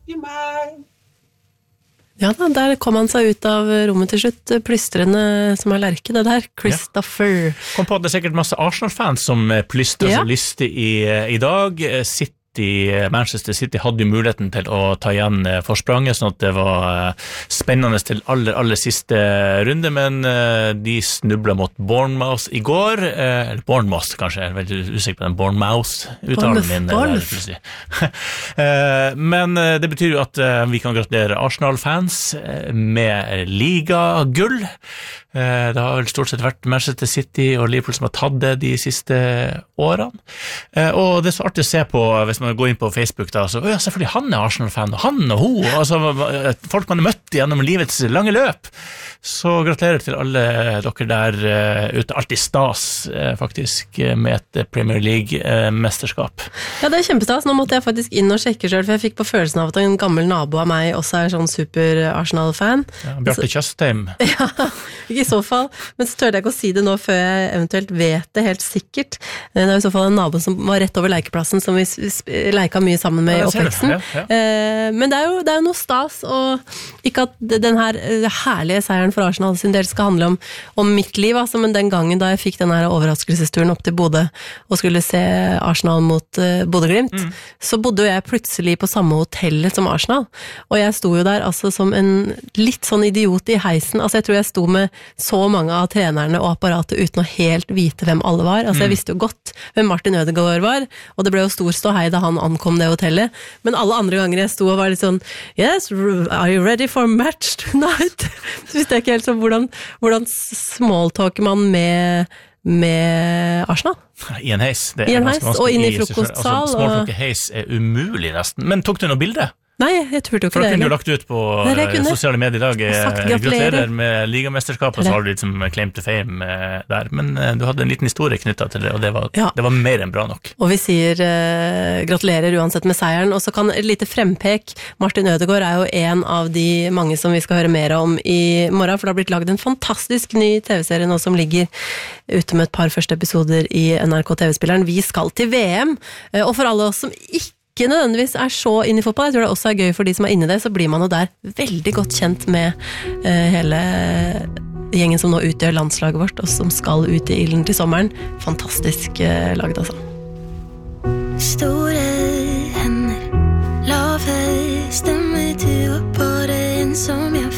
Ja da, der kom han seg ut av rommet til slutt, plystrende som lerke, det der, Christopher. Kom på at det sikkert masse Arsenal-fans som plystrer så lystig i dag. Manchester City hadde jo muligheten til å ta igjen forspranget, sånn at det var spennende til aller siste runde, men de snublet mot Bournemouth i går, eller Bournemouth kanskje, jeg er veldig usikker på den Bournemouth-uttalen min. Men det betyr jo at vi kan gratulere Arsenal-fans med ligagull. Det har vel stort sett vært Manchester City og Liverpool som har tatt det de siste årene. Og det er så artig å se på, hvis man går inn på Facebook da, så selvfølgelig han er Arsenal-fan, og han og hun, altså folk man har møtt gjennom livets lange løp. Så gratulerer til alle dere der ute, alltid stas faktisk med et Premier League-mesterskap. Ja, det er kjempestas. Nå måtte jeg faktisk inn og sjekke selv, for jeg fikk på følelsen av at en gammel nabo av meg også er sånn super Arsenal-fan. Ja, Bjarte Tjøstheim. Ja, ikke i så fall, men så tør jeg ikke å si det nå før jeg eventuelt vet det helt sikkert. Det er i så fall en nabo som var rett over lekeplassen, som vi leika mye sammen med i oppveksten. Ja. Men det er jo noe stas, og ikke at den her herlige seieren for Arsenal sin del skal handle om mitt liv, altså, men den gangen da jeg fikk den her overraskelsesturen opp til Bodø og skulle se Arsenal mot Bodø-Glimt, så bodde jeg plutselig på samme hotellet som Arsenal, og jeg sto jo der altså som en litt sånn idiot i heisen. Altså jeg tror jeg sto med så mange av trenerne og apparatet uten å helt vite hvem alle var. Altså jeg visste jo godt hvem Martin Ødegaard var, og det ble jo stor ståhei da han ankom det hotellet, men alle andre ganger jeg sto og var litt sånn yes, are you ready for match tonight? Så visste jeg ikke helt så hvordan smalltalker man med Arsenal? I en heis. I en heis, og inn i frokostsal. Altså, smalltalker heis er umulig nesten. Men tok du noe bilde? Nei, jeg turte jo ikke det. For da kunne du lagt ut på sosiale medier i dag. Gratulerer med ligamesterskapet, så har du liksom claim to fame der. Men du hadde en liten historie knyttet til det, og det var mer enn bra nok. Og vi sier gratulerer uansett med seieren, og så kan et lite frempek. Martin Ødegaard er jo en av de mange som vi skal høre mer om i morgen, for det har blitt laget en fantastisk ny TV-serie nå som ligger ute med et par første episoder i NRK TV-spilleren. Vi skal til VM, og for alle oss som ikke nødvendigvis er så inne i fotball, jeg tror det også er gøy for de som er inne i det, så blir man jo der veldig godt kjent med hele gjengen som nå utgjør landslaget vårt, og som skal ut i ilden til sommeren. Fantastisk laget, altså. Store hender, lave stemmer, du var bare en som jeg